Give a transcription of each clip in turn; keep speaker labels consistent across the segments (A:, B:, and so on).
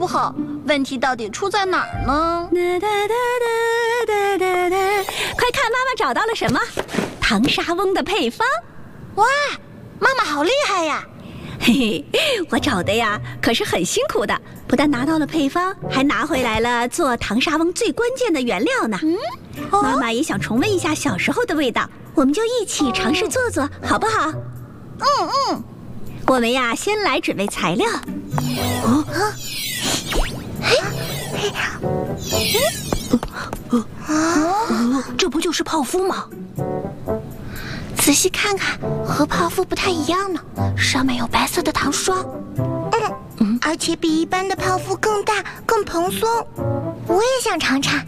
A: 好，问题到底出在哪儿呢？
B: 快看，妈妈找到了什么？糖沙翁的配方。
A: 哇，妈妈好厉害呀！
B: 嘿嘿，我找的呀，可是很辛苦的，不但拿到了配方，还拿回来了做糖沙翁最关键的原料呢。妈妈也想重温一下小时候的味道，我们就一起尝试做做，好不好？我们呀，先来准备材料。
C: 这不就是泡芙吗？
A: 仔细看看，和泡芙不太一样呢，上面有白色的糖霜。
D: 而且比一般的泡芙更大、更蓬松。我也想尝尝。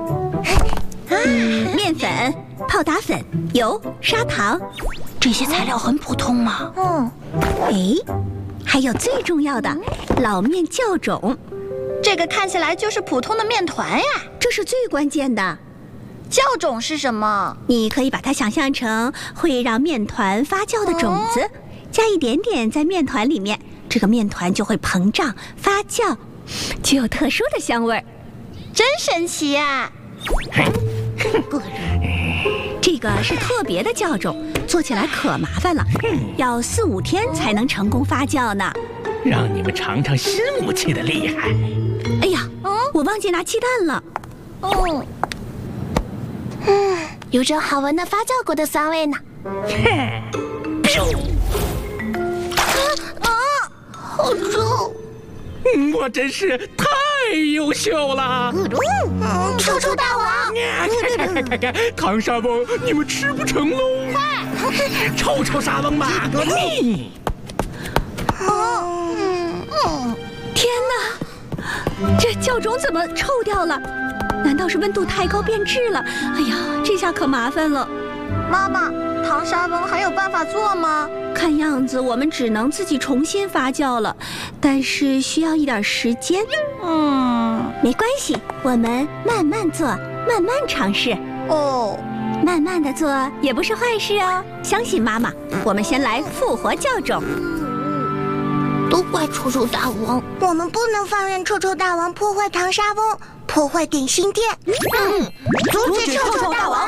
B: 面粉、泡打粉、油、砂糖，
C: 这些材料很普通嘛。
B: 还有最重要的老面酵种，
A: 这个看起来就是普通的面团呀。
B: 这是最关键的。
A: 酵种是什么？
B: 你可以把它想象成会让面团发酵的种子，加一点点在面团里面，这个面团就会膨胀发酵，具有特殊的香味儿，
A: 真神奇呀！
B: 这个是特别的酵种，做起来可麻烦了，要4、5天才能成功发酵呢。
E: 让你们尝尝新武器的厉害。
B: 哎呀，我忘记拿鸡蛋了。
D: 有种好闻的发酵过的酸味呢。好重！
E: 我真是太优秀了！
D: 臭臭大王！
E: 看，糖沙翁，你们吃不成喽！臭臭沙翁吧！
B: 天哪，这酵种怎么臭掉了？难道是温度太高变质了？哎呀，这下可麻烦了。
A: 妈妈，糖沙翁还有办法做吗？
B: 看样子我们只能自己重新发酵了，但是需要一点时间。没关系，我们慢慢做，慢慢尝试。慢慢的做也不是坏事哦。相信妈妈，我们先来复活酵种。
D: 都怪臭臭大王，我们不能放任臭臭大王破坏糖沙翁，破坏点心店。阻止臭臭大王！